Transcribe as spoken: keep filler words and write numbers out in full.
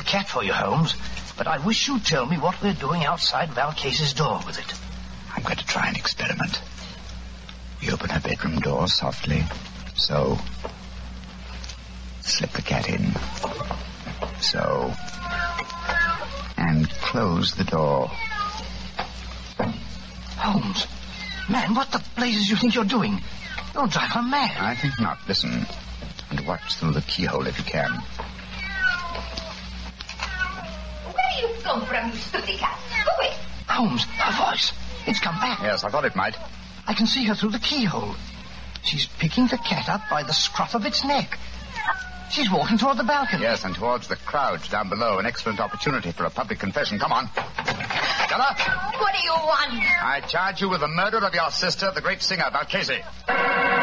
cat for you, Holmes, but I wish you'd tell me what we're doing outside Val Case's door with it. I'm going to try an experiment. We open her bedroom door softly. So. Slip the cat in. So. And close the door. Holmes, man, what the blazes do you think you're doing? You'll drive her mad. I think not. Listen. And watch through the keyhole if you can. Where do you come from, you stupid cat? Go away. Holmes, her voice. It's come back. Yes, I thought it might. I can see her through the keyhole. She's picking the cat up by the scruff of its neck. She's walking toward the balcony. Yes, and towards the crowd down below. An excellent opportunity for a public confession. Come on. Della? What do you want? I charge you with the murder of your sister, the great singer, Val Casey.